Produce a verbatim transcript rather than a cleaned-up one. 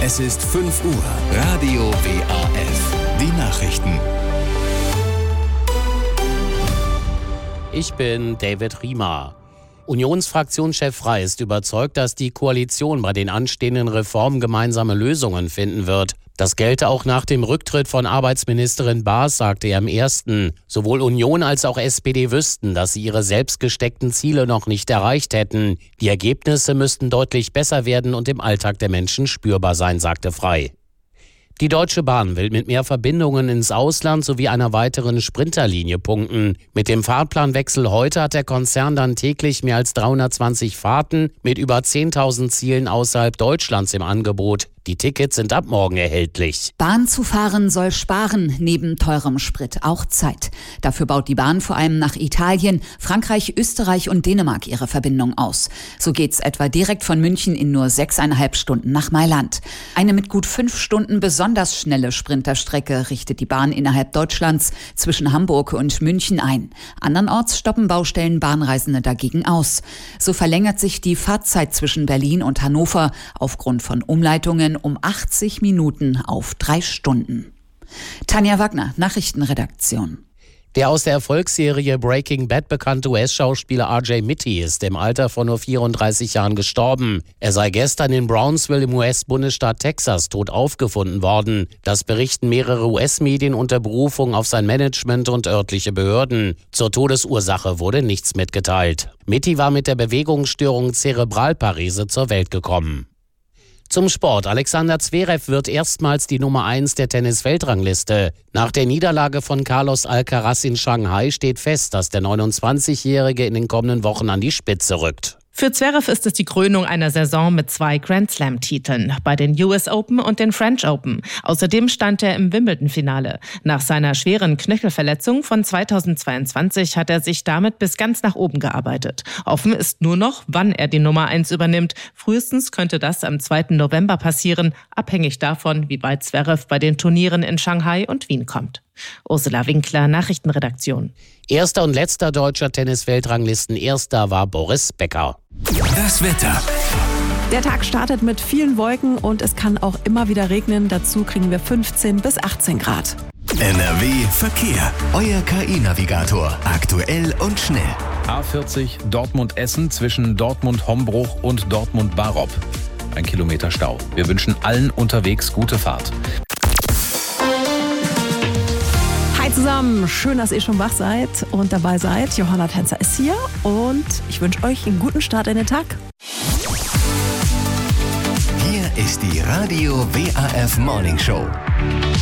Es ist fünf Uhr. Radio W A F. Die Nachrichten. Ich bin David Riemer. Unionsfraktionschef Frey ist überzeugt, dass die Koalition bei den anstehenden Reformen gemeinsame Lösungen finden wird. Das gelte auch nach dem Rücktritt von Arbeitsministerin Baas, sagte er im Ersten. Sowohl Union als auch S P D wüssten, dass sie ihre selbst gesteckten Ziele noch nicht erreicht hätten. Die Ergebnisse müssten deutlich besser werden und im Alltag der Menschen spürbar sein, sagte Frey. Die Deutsche Bahn will mit mehr Verbindungen ins Ausland sowie einer weiteren Sprinterlinie punkten. Mit dem Fahrplanwechsel heute hat der Konzern dann täglich mehr als dreihundertzwanzig Fahrten mit über zehntausend Zielen außerhalb Deutschlands im Angebot. Die Tickets sind ab morgen erhältlich. Bahn zu fahren soll sparen, neben teurem Sprit auch Zeit. Dafür baut die Bahn vor allem nach Italien, Frankreich, Österreich und Dänemark ihre Verbindung aus. So geht's etwa direkt von München in nur sechseinhalb Stunden nach Mailand. Eine mit gut fünf Stunden besonders schnelle Sprinterstrecke richtet die Bahn innerhalb Deutschlands zwischen Hamburg und München ein. Andernorts stoppen Baustellen Bahnreisende dagegen aus. So verlängert sich die Fahrzeit zwischen Berlin und Hannover aufgrund von Umleitungen um achtzig Minuten auf drei Stunden. Tanja Wagner, Nachrichtenredaktion. Der aus der Erfolgsserie Breaking Bad bekannte U S-Schauspieler R J Mitte ist im Alter von nur vierunddreißig Jahren gestorben. Er sei gestern in Brownsville im U S-Bundesstaat Texas tot aufgefunden worden. Das berichten mehrere U S-Medien unter Berufung auf sein Management und örtliche Behörden. Zur Todesursache wurde nichts mitgeteilt. Mitte war mit der Bewegungsstörung Zerebralparese zur Welt gekommen. Zum Sport. Alexander Zverev wird erstmals die Nummer eins der Tennis-Weltrangliste. Nach der Niederlage von Carlos Alcaraz in Shanghai steht fest, dass der neunundzwanzigjährige in den kommenden Wochen an die Spitze rückt. Für Zverev ist es die Krönung einer Saison mit zwei Grand-Slam-Titeln, bei den U S Open und den French Open. Außerdem stand er im Wimbledon-Finale. Nach seiner schweren Knöchelverletzung von zweitausendzweiundzwanzig hat er sich damit bis ganz nach oben gearbeitet. Offen ist nur noch, wann er die Nummer eins übernimmt. Frühestens könnte das am zweiten November passieren, abhängig davon, wie weit Zverev bei den Turnieren in Shanghai und Wien kommt. Ursula Winkler, Nachrichtenredaktion. Erster und letzter deutscher Tennis-Weltranglisten-Erster war Boris Becker. Das Wetter. Der Tag startet mit vielen Wolken und es kann auch immer wieder regnen. Dazu kriegen wir fünfzehn bis achtzehn Grad. N R W Verkehr. Euer K I-Navigator. Aktuell und schnell. A vierzig Dortmund-Essen zwischen Dortmund-Hombruch und Dortmund-Barop. Ein Kilometer Stau. Wir wünschen allen unterwegs gute Fahrt. Hi zusammen, schön, dass ihr schon wach seid und dabei seid. Johanna Tänzer ist hier und ich wünsche euch einen guten Start in den Tag. Hier ist die Radio W A F Morning Show.